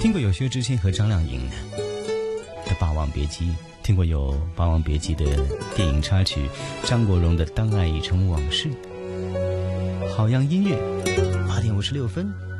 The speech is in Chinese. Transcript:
听过有薛之谦和张靓颖的《霸王别姬》，听过有《霸王别姬》的电影插曲张国荣的《当爱已成往事》。好样音乐，8点56分。